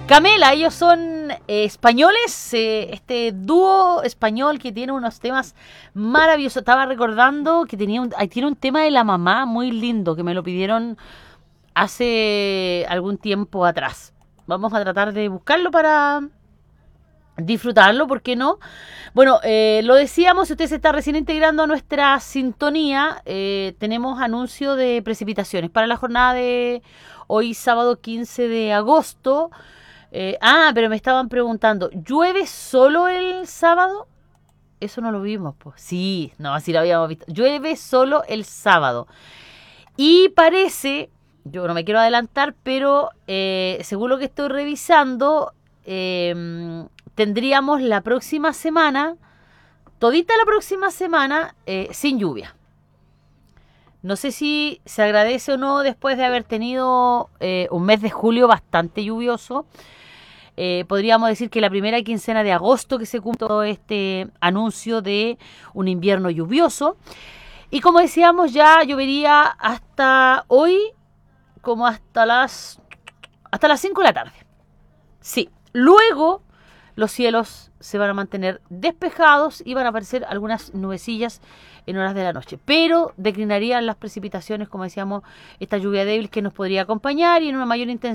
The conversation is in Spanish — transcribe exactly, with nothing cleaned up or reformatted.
Camela, ellos son eh, españoles, eh, este dúo español que tiene unos temas maravillosos. Estaba recordando que tenía un, ahí tiene un tema de la mamá muy lindo que me lo pidieron hace algún tiempo atrás. Vamos a tratar de buscarlo para disfrutarlo, ¿por qué no? Bueno, eh, lo decíamos, si usted se está recién integrando a nuestra sintonía, eh, tenemos anuncio de precipitaciones para la jornada de hoy, sábado quince de agosto. Eh, ah, pero me estaban preguntando, ¿llueve solo el sábado? Eso no lo vimos, pues. Sí, no, así lo habíamos visto. Llueve solo el sábado. Y parece, yo no me quiero adelantar, pero eh, según lo que estoy revisando, eh, tendríamos la próxima semana, todita la próxima semana, eh, sin lluvia. No sé si se agradece o no después de haber tenido eh, un mes de julio bastante lluvioso. Eh, podríamos decir que la primera quincena de agosto que se cumplió este anuncio de un invierno lluvioso. Y como decíamos, ya llovería hasta hoy, como hasta las hasta las cinco de la tarde. Sí, luego los cielos se van a mantener despejados y van a aparecer algunas nubecillas en horas de la noche. Pero declinarían las precipitaciones, como decíamos, esta lluvia débil que nos podría acompañar y en una mayor intensidad